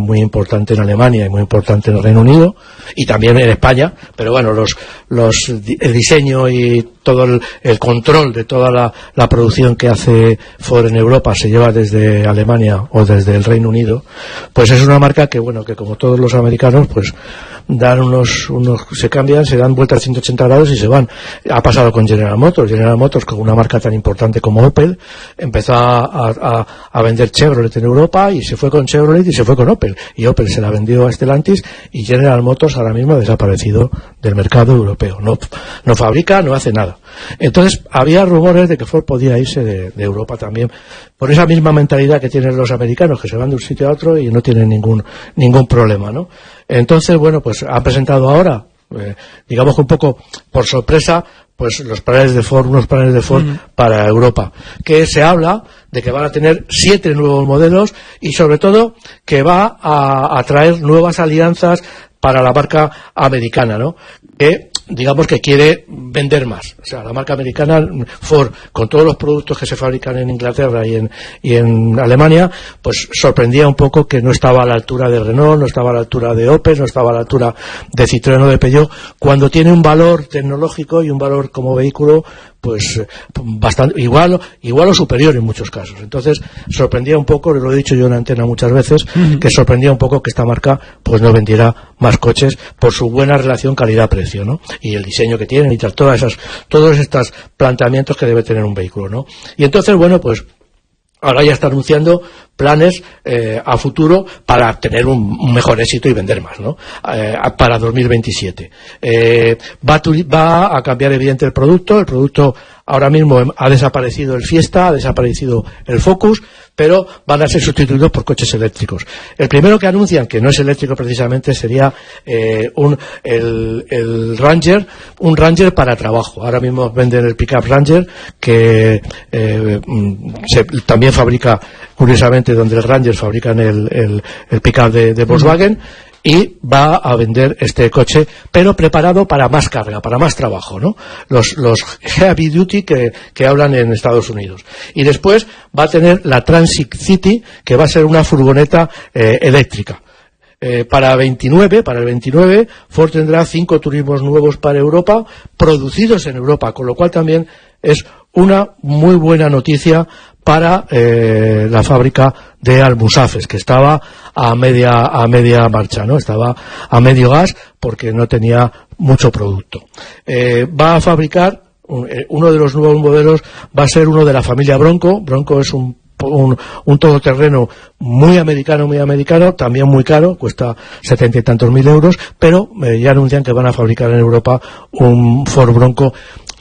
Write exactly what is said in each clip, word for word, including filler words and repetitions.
muy importante en Alemania y muy importante en el Reino Unido y también en España, pero bueno, los, los el diseño y todo el, el control de toda la, la producción que hace Ford en Europa se lleva desde Alemania o desde el Reino Unido. Pues es una marca que, bueno, que como todos los americanos, pues dan unos, unos se cambian, se dan vueltas ciento ochenta grados y se van. Ha pasado con General Motors. General Motors, con una marca tan importante como Opel, empezó a, a, a vender Chevrolet en Europa y se fue con Chevrolet y se fue con Opel. Y Opel se la vendió a Stellantis y General Motors ahora mismo ha desaparecido del mercado europeo. No, no fabrica, no hace nada. Entonces, había rumores de que Ford podía irse de, de Europa también por esa misma mentalidad que tienen los americanos, que se van de un sitio a otro y no tienen ningún ningún problema, ¿no? Entonces, bueno, pues ha presentado ahora, eh, digamos que un poco por sorpresa, pues los planes de Ford, unos planes de Ford uh-huh. para Europa, que se habla de que van a tener siete nuevos modelos y sobre todo que va a, a traer nuevas alianzas para la marca americana, ¿no? Que digamos que quiere vender más. O sea, la marca americana, Ford, con todos los productos que se fabrican en Inglaterra y en, y en Alemania, pues sorprendía un poco que no estaba a la altura de Renault, no estaba a la altura de Opel, no estaba a la altura de Citroën o de Peugeot, cuando tiene un valor tecnológico y un valor como vehículo pues bastante igual igual o superior en muchos casos. Entonces sorprendía un poco, lo he dicho yo en antena muchas veces, uh-huh. que sorprendía un poco que esta marca pues no vendiera más coches por su buena relación calidad-precio, ¿no? Y el diseño que tienen y tal, todas esas, todos estos planteamientos que debe tener un vehículo, ¿no? Y entonces, bueno, pues ahora ya está anunciando planes eh, a futuro para tener un, un mejor éxito y vender más, ¿no? Eh, para dos mil veintisiete. Eh, va, a, va a cambiar evidente el producto. El producto ahora mismo ha desaparecido el Fiesta, ha desaparecido el Focus, pero van a ser sustituidos por coches eléctricos. El primero que anuncian, que no es eléctrico precisamente, sería eh, un, el, el Ranger, un Ranger para trabajo. Ahora mismo venden el pickup Ranger, que eh, se, también fabrica, curiosamente, donde el Ranger fabrican el, el, el pickup de, de Volkswagen, y va a vender este coche, pero preparado para más carga, para más trabajo, ¿no? Los, los heavy duty que, que hablan en Estados Unidos. Y después va a tener la Transit City, que va a ser una furgoneta eh, eléctrica. Eh, para veintinueve, para el veintinueve, Ford tendrá cinco turismos nuevos para Europa, producidos en Europa, con lo cual también es una muy buena noticia para eh, la fábrica de Almusafes, que estaba a media a media marcha, ¿no? Estaba a medio gas porque no tenía mucho producto. Eh, va a fabricar uno de los nuevos modelos, va a ser uno de la familia Bronco. Bronco es un Un, un todoterreno muy americano, muy americano, también muy caro, cuesta setenta y tantos mil euros, pero eh, ya anuncian que van a fabricar en Europa un Ford Bronco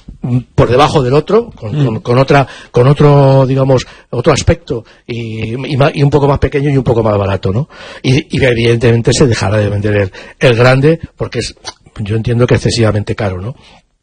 por debajo del otro, con, mm. con, con otra, con otro, digamos, otro aspecto y, y, y un poco más pequeño y un poco más barato, ¿no? Y, y evidentemente se dejará de vender el, el grande porque es, yo entiendo que excesivamente caro, ¿no?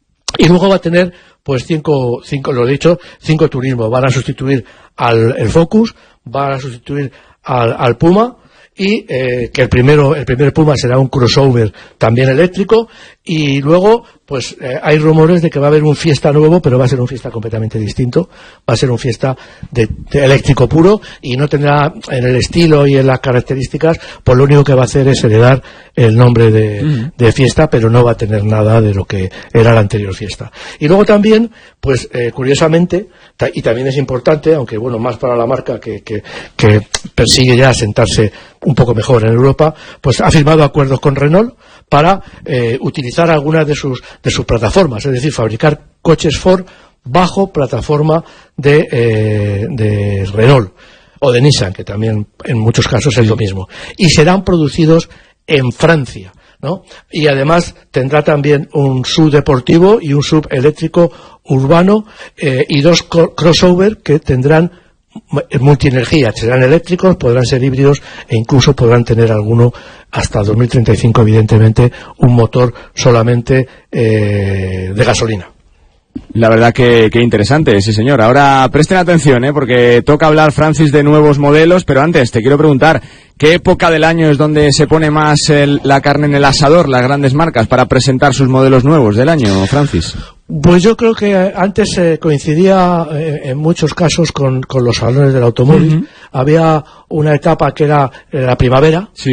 Y luego va a tener, pues, cinco, cinco, lo he dicho, cinco turismos. Van a sustituir al el Focus, van a sustituir al, al Puma, y eh, que el primero, el primer Puma será un crossover también eléctrico, y luego, pues, eh, hay rumores de que va a haber un Fiesta nuevo, pero va a ser un Fiesta completamente distinto. Va a ser un Fiesta de, de eléctrico puro, y no tendrá, en el estilo y en las características, pues lo único que va a hacer es heredar el nombre de, mm. de Fiesta, pero no va a tener nada de lo que era el anterior Fiesta. Y luego también, pues, eh, curiosamente, ta- y también es importante, aunque bueno, más para la marca que, que, que persigue ya sentarse un poco mejor en Europa, pues ha firmado acuerdos con Renault para eh, utilizar algunas de sus de sus plataformas, es decir, fabricar coches Ford bajo plataforma de, eh, de Renault o de Nissan, que también en muchos casos es lo mismo, y serán producidos en Francia, ¿no? Y además tendrá también un sub deportivo y un sub eléctrico urbano, eh, y dos co- crossover que tendrán multienergía, serán eléctricos, podrán ser híbridos e incluso podrán tener alguno hasta dos mil treinta y cinco, evidentemente, un motor solamente eh, de gasolina. La verdad que, que interesante, sí señor. Ahora presten atención, ¿eh? Porque toca hablar, Francis, de nuevos modelos, pero antes te quiero preguntar, ¿qué época del año es donde se pone más el, la carne en el asador, las grandes marcas, para presentar sus modelos nuevos del año, Francis? Pues yo creo que antes eh, coincidía eh, en muchos casos con, con los salones del automóvil. Uh-huh. Había una etapa que era eh, la primavera, sí.